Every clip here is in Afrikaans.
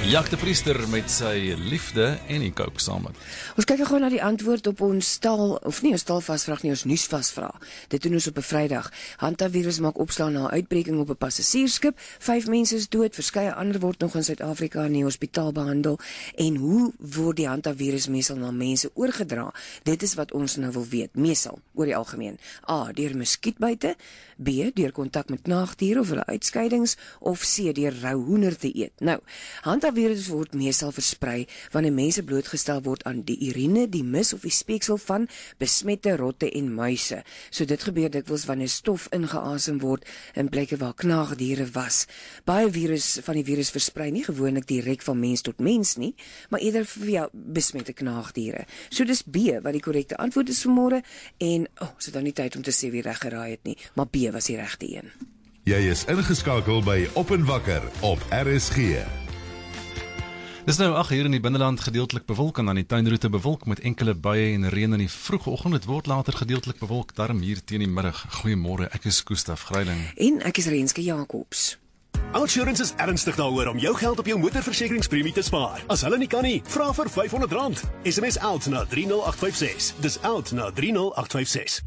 Jack de Priester met sy liefde en die kook saam met. Ons kyk gou na die antwoord op ons stalvasvraag nie, ons nuusvasvraag. Dit doen ons op 'n Vrydag. Hantavirus maak opslaan na 'n uitbreking op 'n passasiersskip. 5 mense is dood, verskeie ander word nog in Suid-Afrika in die hospitaal behandel. En hoe word die hantavirus meesal na mense oorgedra? Dit is wat ons nou wil weet. Meesal, oor die algemeen. A, deur muskietbyte, B, deur kontak met knaagdiere of hulle uitskeidings, of C, deur rou hoender te eet. Nou, hantavirus word meestal versprei wanneer mense blootgestel word aan die urine, die mis of die speeksel van besmette rotte en muise. So dit gebeur dikwels wanneer stof ingeasem word in plekke waar knaagdiere was. Baie van die virus versprei nie gewoonlik direk van mens tot mens nie, maar eerder via besmette knaagdiere. So dis B wat die korrekte antwoord is vanmôre, en ons het nou nie tyd om te sê wie reg geraai het nie, maar B was die regte een. Jy is ingeskakel by Op en Wakker op RSG. Dis nou 8 uur in die binneland gedeeltelik bewolk en aan die tuinroete bewolk met enkele buie en reën in die vroege oggend. Dit word later gedeeltelik bewolk, daarom hier teen die middag. Goeiemôre, ek is Gustaf Greiling. En ek is Renske Jacobs. Outsurance is ernstig daaroor om jou geld op jou motorversekeringspremie te spaar. As hulle nie kan nie, vra vir R500. SMS OUT na 30856. Dis OUT na 30856.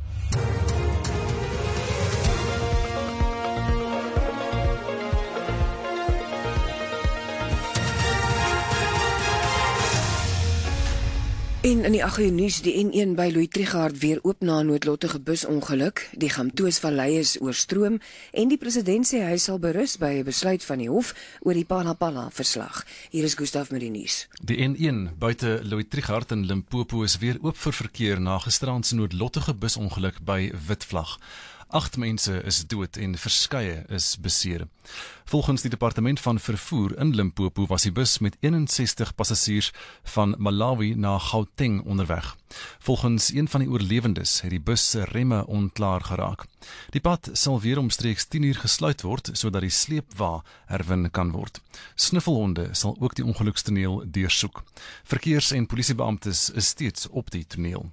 En in die 8 uur nuus, die N1 by Louis Trichardt weer oop na 'n noodlottige busongeluk. Die Gamtoosvallei is oorstroom en die president sê hy sal berus by 'n besluit van die hof oor die Palapala verslag. Hier is Gustaf met die nuus. Die N1 buite Louis Trichardt in Limpopo is weer oop vir verkeer na gisteraand se noodlottige busongeluk by Witvlag. 8 mense is dood en verskeie is beseer. Volgens die departement van vervoer in Limpopo was die bus met 61 passasiers van Malawi na Gauteng onderweg. Volgens een van die oorlewendes het die bus se remme onklaar geraak. Die pad sal weer omstreeks 10 uur gesluit word sodat die sleepwa herwin kan word. Snuffelhonde sal ook die ongelukstoneel deursoek. Verkeers- en polisiebeamptes is steeds op die toneel.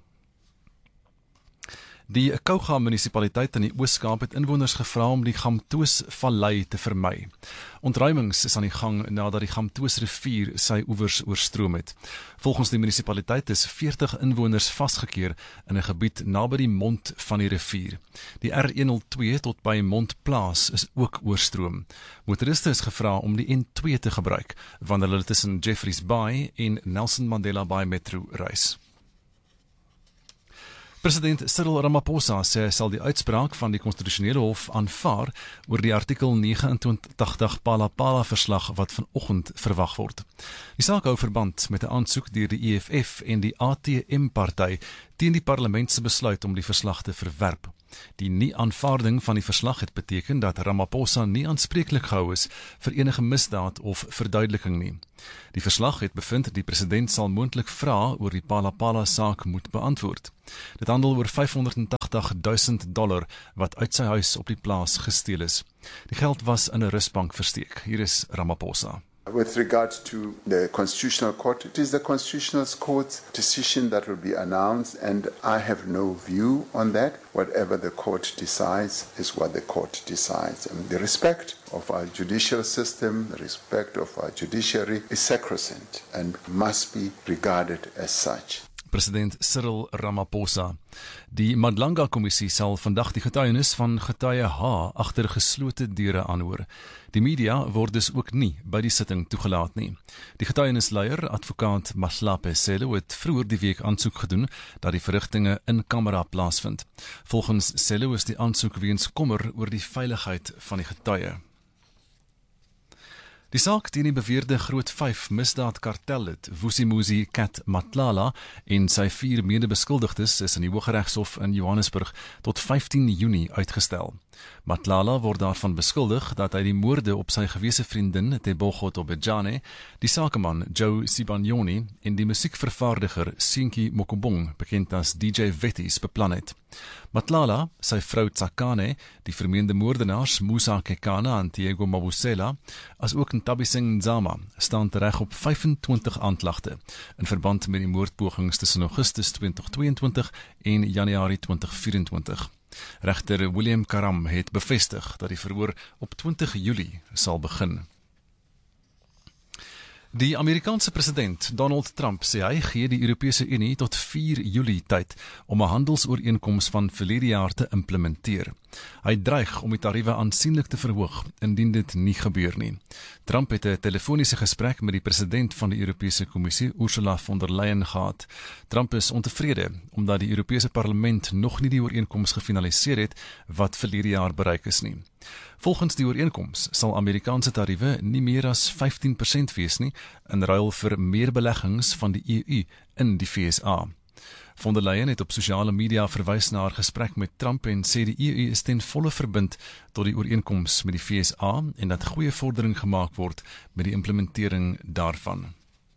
Die Kouga munisipaliteit in die Oos-Kaap het inwoners gevra om die Gamtoosvallei te vermy. Ontruimings is aan die gang nadat die Gamtoosrivier sy oewers oorstroom het. Volgens die munisipaliteit is 40 inwoners vasgekeer in 'n gebied naby die mond van die rivier. Die R102 tot by Montplaas is ook oorstroom. Motoriste is gevra om die N2 te gebruik wanneer hulle tussen Jeffreys Bay en Nelson Mandela Bay Metro reis. President Cyril Ramaphosa sê hy sal die uitspraak van die konstitusionele hof aanvaar oor die artikel 89 Palapala verslag wat vanoggend verwag word. Die saak hou verband met 'n aansoek deur die EFF en die ATM-party teen die parlement se besluit om die verslag te verwerp. Die nie-aanvaarding van die verslag het beteken dat Ramaphosa nie aanspreeklik gehou is vir enige misdaad of verduideliking nie. Die verslag het bevind die president sal moontlik vra oor die Palapala saak moet beantwoord. Dit handel oor $580,000 wat uit sy huis op die plaas gesteel is. Die geld was in 'n rusbank versteek. Hier is Ramaphosa. With regard to the Constitutional Court, it is the Constitutional Court's decision that will be announced, and I have no view on that. Whatever the court decides is what the court decides. And the respect of our judicial system, the respect of our judiciary is sacrosanct and must be regarded as such. President Cyril Ramaphosa. Die Madlanga-kommissie sal vandag die getuienis van getuie H agter geslote deure aanhoor. Die media word dus ook nie by die sitting toegelaat nie. Die getuienisleier, advokaat Mahlape Sello, het vroeër die week aansoek gedoen dat die verrigtinge in kamera plaasvind. Volgens Sello is die aansoek weens kommer oor die veiligheid van die getuie. Die saak teen die beweerde Groot 5 misdaadkartellid Vusimuzi Kat Matlala en sy 4 medebeskuldigdes is in die Hooggeregshof in Johannesburg tot 15 Junie uitgestel. Matlala word daarvan beskuldig dat hy die moorde op sy gewese vriendin Tebogo Tobejane, die sakeman Joe Sibanyoni en die musiekvervaardiger Sinki Mokobong, bekend as DJ Wetties, beplan het. Matlala, sy vrou Tsakane, die vermeende moordenaars Musa Kekana en Diego Mabusela, as ook Ntabiseng Nzama, staan tereg op 25 aanklagte in verband met die moordpogings tussen Augustus 2022 en Januarie 2024. Regter William Karam het bevestig dat die verhoor op 20 Julie sal begin. Die Amerikaanse president Donald Trump sê hy gee die Europese Unie tot 4 Julie tyd om 'n handelsooreenkoms van verlede jaar te implementeer. Hy dreig om die tariewe aansienlik te verhoog indien dit nie gebeur nie. Trump het 'n telefoniese gesprek met die president van die Europese Kommissie, Ursula von der Leyen, gehad. Trump is ontevrede omdat die Europese Parlement nog nie die ooreenkoms gefinaliseer het wat verlede jaar bereik is nie. Volgens die ooreenkoms sal Amerikaanse tariewe nie meer as 15% wees nie, in ruil vir meer beleggings van die EU in die VSA. Von der Leyen het op sosiale media verwys na haar gesprek met Trump en sê die EU is ten volle verbind tot die ooreenkoms met die VSA en dat goeie vordering gemaak word met die implementering daarvan.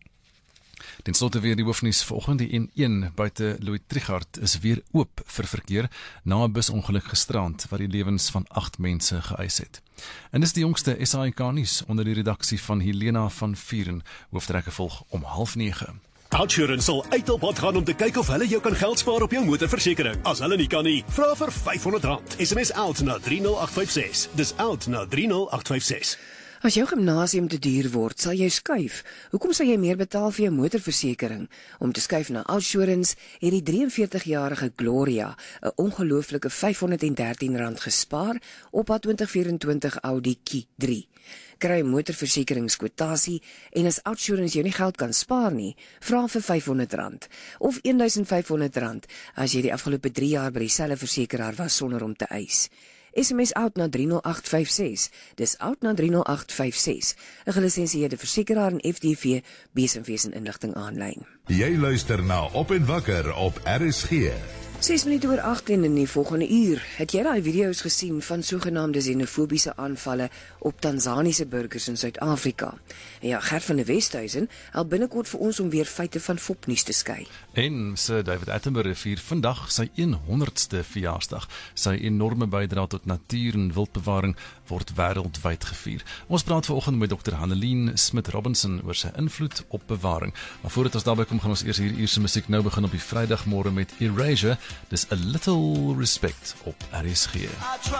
Ten slotte weer die hoofnuus vanoggend. Die N1 buite Louis Trichardt is weer oop vir verkeer na 'n busongeluk gisterand wat die lewens van 8 mense geëis het. En dis die jongste SAIK nuus onder die redaksie van Helena van Vuren. Hoofdtrekke volg om 8:30. Outsurance sal uit op pad gaan om te kyk of hulle jou kan geld spaar op jou motorversekering. As hulle nie kan nie, vra vir R500. SMS OUT na 30856. Dis OUT na 30856. As jou gimnasium te duur word, sal jy skuif. Hoekom sal jy meer betaal vir jou motorversekering? Om te skuif na Outsurance het die 43-jarige Gloria 'n ongelooflike R513 gespaar op haar 2024 Audi Q3. Kry 'n motorversekeringskwotasie en as Outsurance jou nie geld kan spaar nie, vra vir R500 of R1500 as jy die afgelope 3 jaar by dieselfde versekeraar was sonder om te eis. SMS OUT na 30856. Dis OUT na 30856. 'n gelisensieerde versekeraar en FDV besenfees en inligting aanlyn. Jy luister na Op en Wakker op RSG. 6 minute oor 8 en in die volgende uur. Het jy daai video's gesien van sogenaamde xenofobiese aanvalle op Tanzaniese burgers in Suid-Afrika? Ja, Gert van der Westhuizen help binnekort vir ons om weer feite van fopnuus te skei. En Sir David Attenborough vier vandag sy 100ste verjaarsdag. Sy enorme bydrae tot natuur en wildbewaring word wêreldwyd gevier. Ons praat vanoggend met Dr. Hannelien Smit-Robinson oor sy invloed op bewaring. Maar voordat ons daarby kom, gaan ons eers hierdie uur se musiek nou begin op die Vrydagmôre met Erasure. Dis A Little Respect op RSG.